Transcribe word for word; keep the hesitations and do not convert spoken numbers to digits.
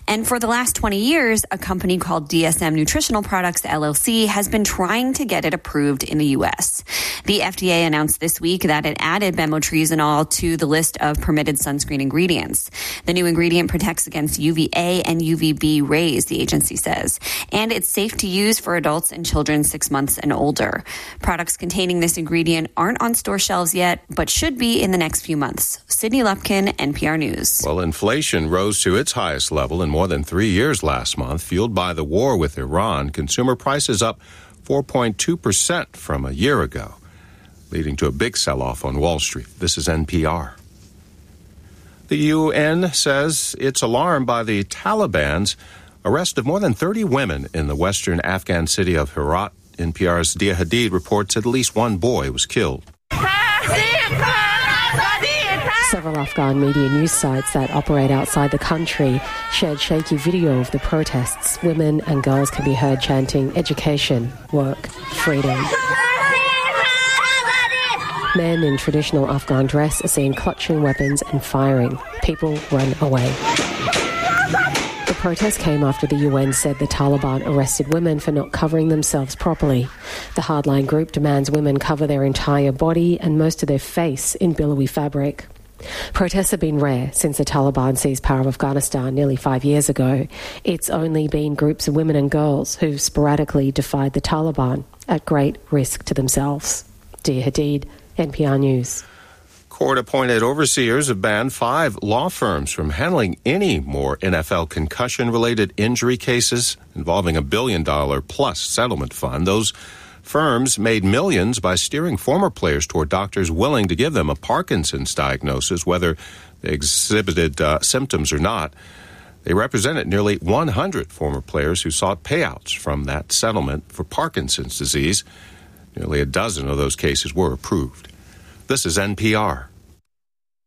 And for the last twenty years, a company called D S M Nutritional Products, L L C, has been trying to get it approved in the U S. The F D A announced this week that it added benmotrizinol to the list of permitted sunscreen ingredients. The new ingredient protects against U V A and U V B rays, the agency says, and it's safe to use for adults and children six months and older. Products containing this ingredient aren't on store shelves yet, but should be in the next few months. Sydney Lupkin, N P R News. Well, inflation rose to its highest level in more than three years last month, fueled by the war with Iran. Consumer prices up four point two percent from a year ago, leading to a big sell-off on Wall Street. This is N P R. The U N says it's alarmed by the Taliban's arrest of more than thirty women in the western Afghan city of Herat. N P R's Dia Hadid reports at least one boy was killed. Several Afghan media news sites that operate outside the country shared shaky video of the protests. Women and girls can be heard chanting education, work, freedom. Men in traditional Afghan dress are seen clutching weapons and firing. People run away. The protest came after the U N said the Taliban arrested women for not covering themselves properly. The hardline group demands women cover their entire body and most of their face in billowy fabric. Protests have been rare since the Taliban seized power of Afghanistan nearly five years ago. It's only been groups of women and girls who've sporadically defied the Taliban at great risk to themselves. Dia Hadid, N P R News. Court-appointed overseers have banned five law firms from handling any more N F L concussion-related injury cases involving a billion-dollar-plus settlement fund. Those firms made millions by steering former players toward doctors willing to give them a Parkinson's diagnosis, whether they exhibited uh, symptoms or not. They represented nearly one hundred former players who sought payouts from that settlement for Parkinson's disease. Nearly a dozen of those cases were approved. This is N P R.